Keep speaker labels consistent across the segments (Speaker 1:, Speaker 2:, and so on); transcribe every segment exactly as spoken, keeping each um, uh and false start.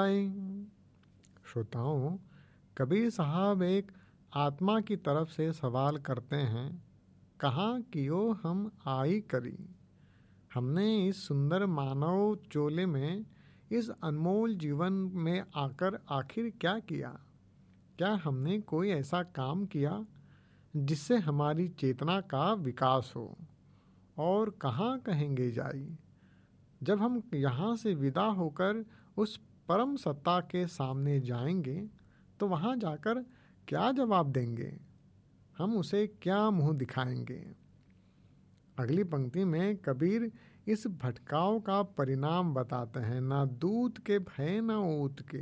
Speaker 1: जाए। श्रोताओं, कबीर साहब एक आत्मा की तरफ से सवाल करते हैं, कहाँ कियो हम आई करी। हमने इस सुंदर मानव चोले में, इस अनमोल जीवन में आकर आखिर क्या किया? क्या हमने कोई ऐसा काम किया जिससे हमारी चेतना का विकास हो? और कहाँ कहेंगे जाई? जब हम यहाँ से विदा होकर उस परम सत्ता के सामने जाएंगे तो वहाँ जाकर क्या जवाब देंगे? हम उसे क्या मुंह दिखाएंगे? अगली पंक्ति में कबीर इस भटकाव का परिणाम बताते हैं, ना दूत के भय ना ऊत के।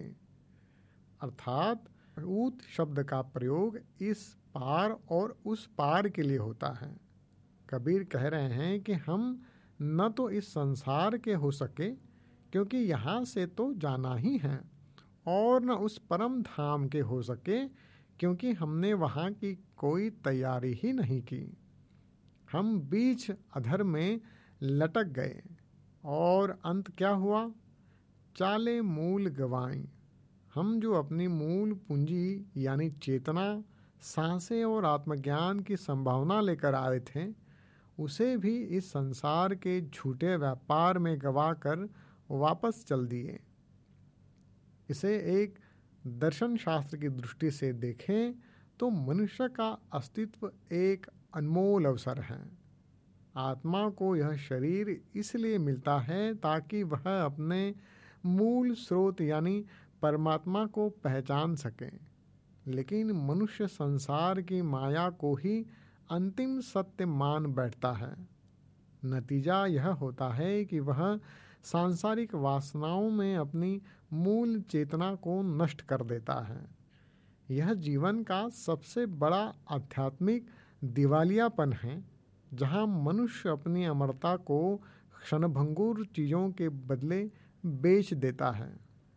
Speaker 1: अर्थात ऊत शब्द का प्रयोग इस पार और उस पार के लिए होता है। कबीर कह रहे हैं कि हम न तो इस संसार के हो सके, क्योंकि यहाँ से तो जाना ही है, और न उस परम धाम के हो सके, क्योंकि हमने वहाँ की कोई तैयारी ही नहीं की। हम बीच अधर में लटक गए और अंत क्या हुआ? चाले मूल गवाई। हम जो अपनी मूल पूंजी यानी चेतना, सांसें और आत्मज्ञान की संभावना लेकर आए थे, उसे भी इस संसार के झूठे व्यापार में गवाकर वापस चल दिए। इसे एक दर्शन शास्त्र की दृष्टि से देखें तो मनुष्य का अस्तित्व एक अनमोल अवसर है। आत्मा को यह शरीर इसलिए मिलता है ताकि वह अपने मूल स्रोत यानी परमात्मा को पहचान सके। लेकिन मनुष्य संसार की माया को ही अंतिम सत्य मान बैठता है। नतीजा यह होता है कि वह सांसारिक वासनाओं में अपनी मूल चेतना को नष्ट कर देता है। यह जीवन का सबसे बड़ा आध्यात्मिक दिवालियापन है, जहाँ मनुष्य अपनी अमरता को क्षणभंगुर चीज़ों के बदले बेच देता है।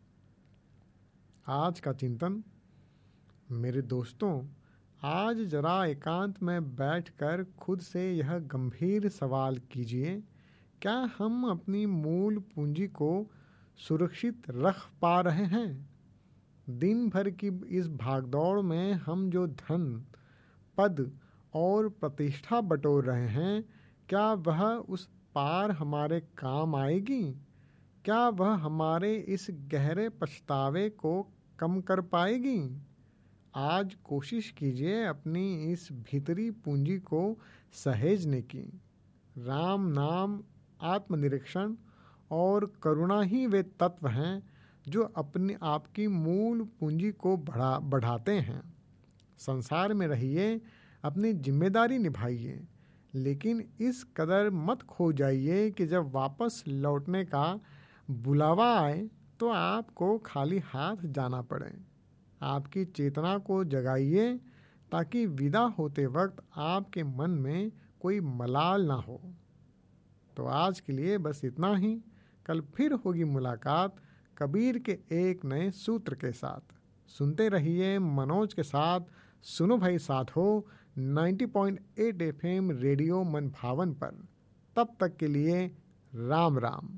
Speaker 1: आज का चिंतन। मेरे दोस्तों, आज जरा एकांत में बैठकर खुद से यह गंभीर सवाल कीजिए, क्या हम अपनी मूल पूंजी को सुरक्षित रख पा रहे हैं? दिन भर की इस भागदौड़ में हम जो धन, पद और प्रतिष्ठा बटोर रहे हैं, क्या वह उस पार हमारे काम आएगी? क्या वह हमारे इस गहरे पछतावे को कम कर पाएगी? आज कोशिश कीजिए अपनी इस भीतरी पूंजी को सहेजने की। राम नाम, आत्मनिरीक्षण और करुणा ही वे तत्व हैं जो अपनी आपकी मूल पूंजी को बढ़ा बढ़ाते हैं। संसार में रहिए, अपनी जिम्मेदारी निभाइए, लेकिन इस कदर मत खो जाइए कि जब वापस लौटने का बुलावा आए तो आपको खाली हाथ जाना पड़े। आपकी चेतना को जगाइए ताकि विदा होते वक्त आपके मन में कोई मलाल ना हो। तो आज के लिए बस इतना ही। कल फिर होगी मुलाकात कबीर के एक नए सूत्र के साथ। सुनते रहिए मनोज के साथ सुनो भाई साथ हो नब्बे पॉइंट आठ एफएम रेडियो मन भावन पर। तब तक के लिए राम राम।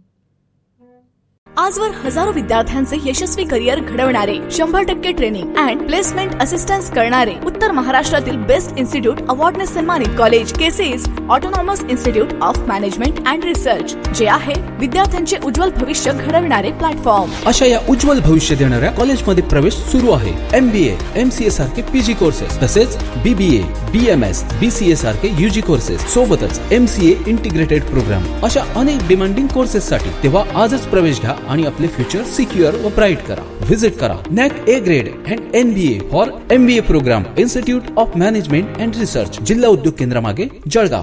Speaker 2: आजवर हजारो विद्यार्थ्यांचे यशस्वी करिअर घडवणारे, शंभर टक्के ट्रेनिंग अँड प्लेसमेंट असिस्टन्स करणारे, उत्तर महाराष्ट्रातील बेस्ट इन्स्टिट्यूट अवॉर्डने सन्मानित college केसीज autonomous institute of management and research, जे आहे विद्यार्थ्यांचे उज्ज्वल भविष्य घडवणारे प्लॅटफॉर्म।
Speaker 3: अशा या उज्ज्वल भविष्य देणाऱ्या कॉलेजमध्ये प्रवेश सुरू आहे। एमबीए, एमसीए सारखे पीजी कोर्सेस, तसेच बीबीए, बीएमएस, बीसीए सारखे यूजी कोर्सेस, सोबतच एमसीए इंटिग्रेटेड प्रोग्राम अशा अनेक डिमांडिंग कोर्सेस साठी तेव्हा आजच प्रवेश घ्या आणि आपले फ्युचर सिक्युअर व ब्राईट करा। विजिट करा NAAC A grade and NBA for MBA programme, institute of management and research, जिल्हा उद्योग केंद्र मागे, जळगाव।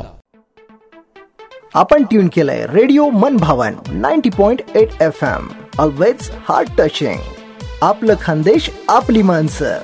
Speaker 4: आपण ट्यून केलंय रेडिओ मन भावन नव्वद पॉइंट आठ F M. Always heart touching. आपलं खानदेश, आपली माणसं।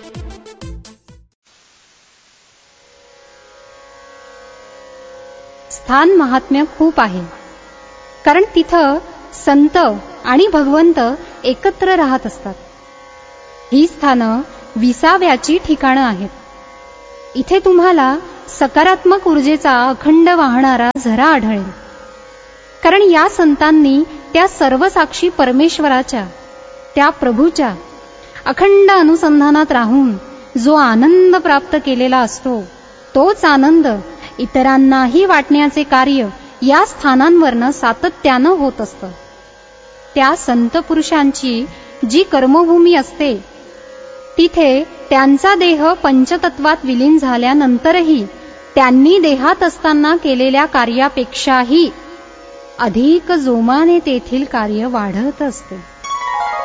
Speaker 5: स्थान महात्म्य खूप आहे, कारण तिथं संत आणि भगवंत एकत्र राहत असतात। ही स्थानं विसाव्याची ठिकाणं आहेत। इथे तुम्हाला सकारात्मक ऊर्जेचा अखंड वाहणारा झरा आढळेल, कारण या संतांनी त्या सर्वसाक्षी परमेश्वराच्या, त्या प्रभूच्या अखंड अनुसंधानात राहून जो आनंद प्राप्त केलेला असतो, तोच आनंद इतरांनाही वाटण्याचे कार्य या स्थानांवरनं सातत्यानं होत असतं. त्या संत पुरुषांची जी कर्मभूमी असते, तिथे त्यांचा देह पंचतत्वात विलीन झाल्यानंतरही त्यांनी देहात असताना केलेल्या कार्यापेक्षाही अधिक जोमाने तेथील कार्य वाढत असते.